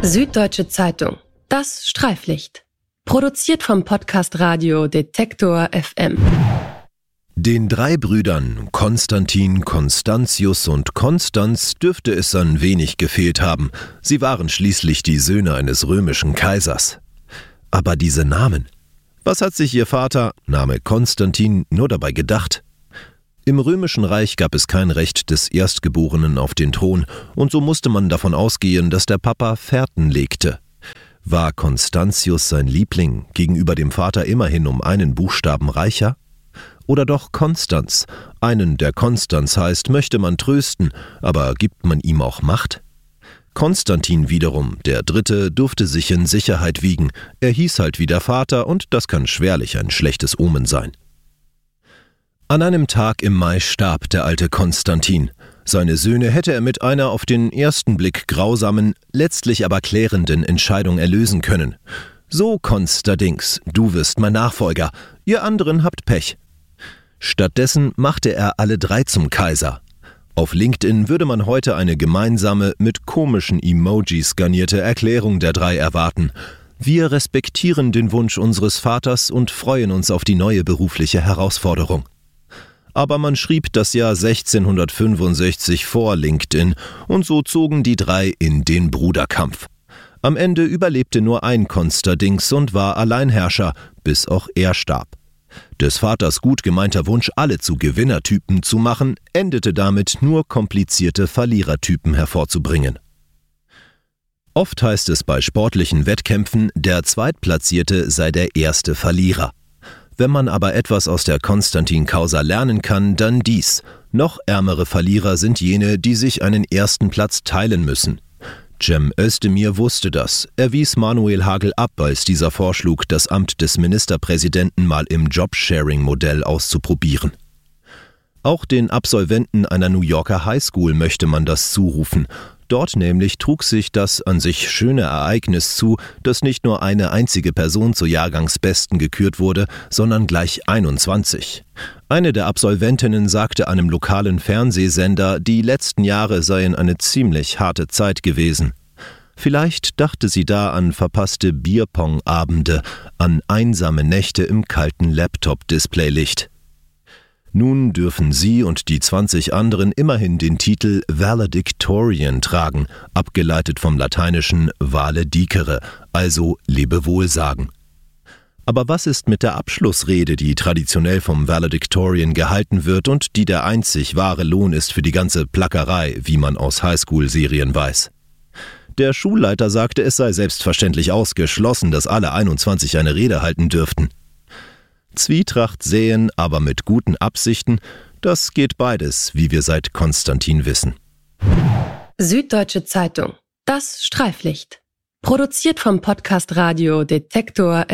Süddeutsche Zeitung. Das Streiflicht. Produziert vom Podcast Radio Detektor FM. Den drei Brüdern Konstantin, Constantius und Konstanz dürfte es an wenig gefehlt haben. Sie waren schließlich die Söhne eines römischen Kaisers. Aber diese Namen? Was hat sich ihr Vater, Name Konstantin, nur dabei gedacht? Im Römischen Reich gab es kein Recht des Erstgeborenen auf den Thron, und so musste man davon ausgehen, dass der Papa Fährten legte. War Constantius sein Liebling, gegenüber dem Vater immerhin um einen Buchstaben reicher? Oder doch Konstanz? Einen, der Konstanz heißt, möchte man trösten, aber gibt man ihm auch Macht? Konstantin wiederum, der Dritte, durfte sich in Sicherheit wiegen. Er hieß halt wie der Vater, und das kann schwerlich ein schlechtes Omen sein. An einem Tag im Mai starb der alte Konstantin. Seine Söhne hätte er mit einer auf den ersten Blick grausamen, letztlich aber klärenden Entscheidung erlösen können. So, Konstadings, du wirst mein Nachfolger, ihr anderen habt Pech. Stattdessen machte er alle drei zum Kaiser. Auf LinkedIn würde man heute eine gemeinsame, mit komischen Emojis garnierte Erklärung der drei erwarten. Wir respektieren den Wunsch unseres Vaters und freuen uns auf die neue berufliche Herausforderung. Aber man schrieb das Jahr 1665 vor LinkedIn, und so zogen die drei in den Bruderkampf. Am Ende überlebte nur ein Konstadings und war Alleinherrscher, bis auch er starb. Des Vaters gut gemeinter Wunsch, alle zu Gewinnertypen zu machen, endete damit, nur komplizierte Verlierertypen hervorzubringen. Oft heißt es bei sportlichen Wettkämpfen, der Zweitplatzierte sei der erste Verlierer. Wenn man aber etwas aus der Konstantin-Causa lernen kann, dann dies: Noch ärmere Verlierer sind jene, die sich einen ersten Platz teilen müssen. Cem Özdemir wusste das. Er wies Manuel Hagel ab, als dieser vorschlug, das Amt des Ministerpräsidenten mal im Jobsharing-Modell auszuprobieren. Auch den Absolventen einer New Yorker Highschool möchte man das zurufen. Dort nämlich trug sich das an sich schöne Ereignis zu, dass nicht nur eine einzige Person zur Jahrgangsbesten gekürt wurde, sondern gleich 21. Eine der Absolventinnen sagte einem lokalen Fernsehsender, die letzten Jahre seien eine ziemlich harte Zeit gewesen. Vielleicht dachte sie da an verpasste Bierpong-Abende, an einsame Nächte im kalten Laptop-Displaylicht. Nun dürfen sie und die 20 anderen immerhin den Titel Valedictorian tragen, abgeleitet vom lateinischen Vale dicere, also Lebewohl sagen. Aber was ist mit der Abschlussrede, die traditionell vom Valedictorian gehalten wird und die der einzig wahre Lohn ist für die ganze Plackerei, wie man aus Highschool-Serien weiß? Der Schulleiter sagte, es sei selbstverständlich ausgeschlossen, dass alle 21 eine Rede halten dürften. Zwietracht säen, aber mit guten Absichten, das geht beides, wie wir seit Konstantin wissen. Süddeutsche Zeitung. Das Streiflicht. Produziert vom Podcast Radio Detektor